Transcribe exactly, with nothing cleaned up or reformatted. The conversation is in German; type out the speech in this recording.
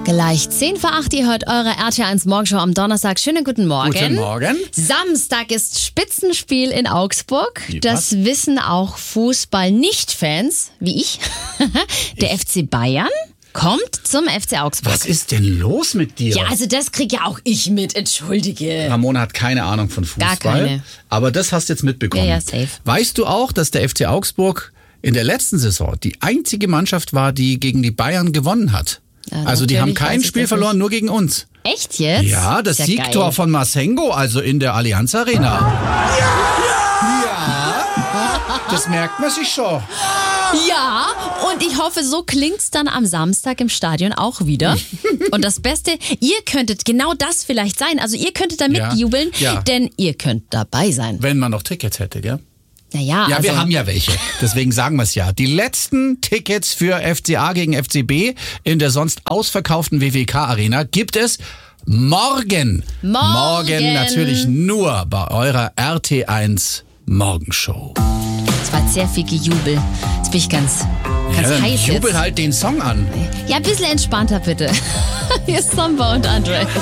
Gleich zehn vor acht, ihr hört eure R T eins Morgenshow am Donnerstag. Schönen guten Morgen. Guten Morgen. Samstag ist Spitzenspiel in Augsburg. Wie, das was? wissen auch Fußball-Nicht-Fans, wie ich. Der Ich. F C Bayern kommt zum F C Augsburg. Was ist denn los mit dir? Ja, also das krieg ja auch ich mit, entschuldige. Ramona hat keine Ahnung von Fußball. Gar keine. Aber das hast du jetzt mitbekommen. Ja, ja, safe. Weißt du auch, dass der F C Augsburg in der letzten Saison die einzige Mannschaft war, die gegen die Bayern gewonnen hat? Ja, also die haben natürlich kein weiß ich Spiel das verloren, nicht. nur gegen uns. Echt jetzt? Ja, das Ist ja Siegtor geil. von Masengo, also in der Allianz Arena. Ja! Ja! Das merkt man sich schon. Ja, und ich hoffe, so klingt's dann am Samstag im Stadion auch wieder. Und das Beste, ihr könntet genau das vielleicht sein. Also ihr könntet da Ja, mitjubeln, ja. denn ihr könnt dabei sein. Wenn man noch Tickets hätte, gell? Naja, Ja, also, wir haben ja welche. Deswegen sagen wir es ja. Die letzten Tickets für F C A gegen F C B in der sonst ausverkauften W W K-Arena gibt es morgen. Morgen. Morgen natürlich nur bei eurer R T eins Morgenshow. es war sehr viel Gejubel. Jetzt bin ich ganz, ganz Ja, dann heiß jubel jetzt. halt den Song an. Ja, ein bisschen entspannter bitte. Hier ist Samba und Andres.